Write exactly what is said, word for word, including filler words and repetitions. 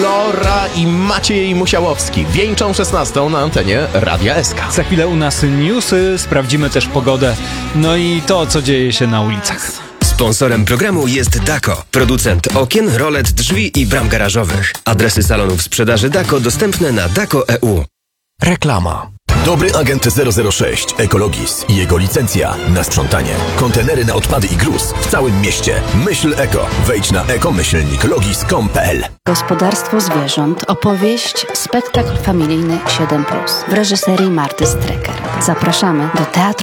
Lora i Maciej Musiałowski wieńczą szesnastą na antenie Radia S K. Za chwilę u nas newsy, sprawdzimy też pogodę, no i to, co dzieje się na ulicach. Sponsorem programu jest Dako, producent okien, rolet, drzwi i bram garażowych. Adresy salonów sprzedaży Dako dostępne na dako kropka e u. Reklama. Dobry agent zero zero sześć Ekologis i jego licencja na sprzątanie. Kontenery na odpady i gruz w całym mieście. Myśl eko. Wejdź na ekomyślnik logis kropka com kropka pe el. Gospodarstwo zwierząt. Opowieść. Spektakl familijny siedem plus. W reżyserii Marty Strecker. Zapraszamy do teatru